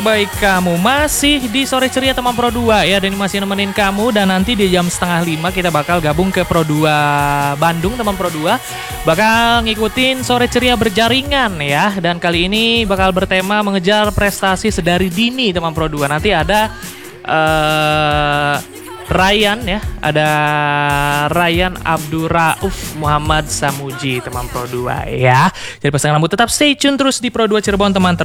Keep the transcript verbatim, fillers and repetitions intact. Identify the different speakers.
Speaker 1: Baik, kamu masih di Sore Ceria teman Pro dua ya, dan masih nemenin kamu, dan nanti di jam setengah lima kita bakal gabung ke Pro dua Bandung teman Pro dua, bakal ngikutin Sore Ceria berjaringan ya, dan kali ini bakal bertema mengejar prestasi sedari dini teman Pro dua. Nanti ada uh, Ryan ya, ada Ryan Abdurrauf Muhammad Samuji teman Pro dua ya. Jadi pasangan rambut tetap stay tune terus di Pro dua Cirebon teman.